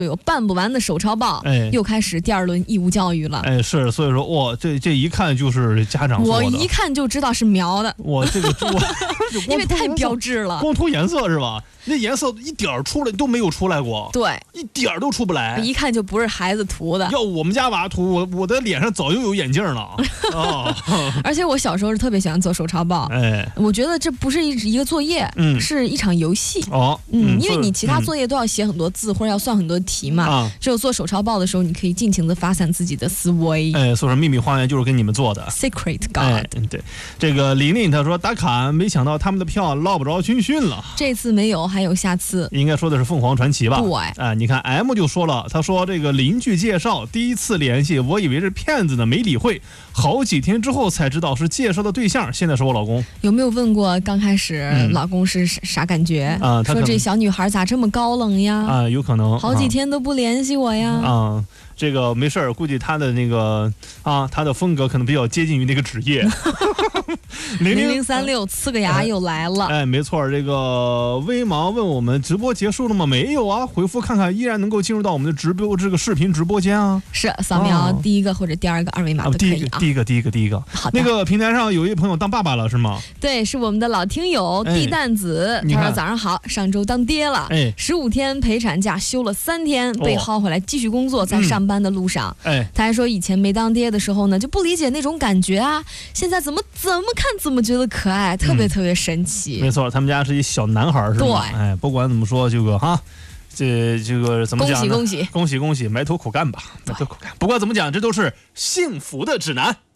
有办不完的手抄报，又开始第二轮义务教育了。 是，所以说哇，这一看就是家长做的， 我一看就知道是描的。 我这个因为太标志了， 光涂颜色是吧？那颜色一点出来都没有出来过， 对， 一点都出不来， 一看就不是孩子涂的。 要我们家娃涂，我的脸上早就有眼镜了。 而且我小时候是特别喜欢做手抄报，我觉得这不是一个作业，是一场游戏。因为你其他作业都要写很多字或者要算很多题嘛，只有做手抄报的时候，你可以尽情的发散自己的思维。 所以说秘密花园就是给你们做的 Secret God。 对，这个琳琳她说打卡，没想到他们的票落不着军训了。 这次没有，还有下次。 应该说的是凤凰传奇吧？ 对， 你看 M 就说了，他说这个邻居介绍，第一次联系，我以为是骗子呢，没理会，好几天之后才知道是介绍的对象，现在是我老公。 有没有问过刚开始老公是啥感觉？说这小女孩咋这么高冷呀？ 有可能好几天都不联系我呀。 这个没事儿，估计他的那个他的风格可能比较接近于那个职业。 0036呲个牙又来了。 没错，这个微芒问我们直播结束了吗？没有啊，回复看看依然能够进入到我们的直播这个视频直播间啊。 是扫描第一个或者第二个二维码都可以啊。 第一个。好的。那个平台上有一朋友当爸爸了是吗？ 对，是我们的老听友地蛋子。他说早上好，上周当爹了，15天陪产假休了3天，被薅回来继续工作，在上班的路上。他还说以前没当爹的时候呢，就不理解那种感觉啊，现在怎么看怎么觉得可爱，特别神奇。 没错，他们家是一小男孩是吧？对，不管怎么说，这个怎么讲呢？恭喜，埋头苦干吧，埋头苦干。不管怎么讲，这都是幸福的指南。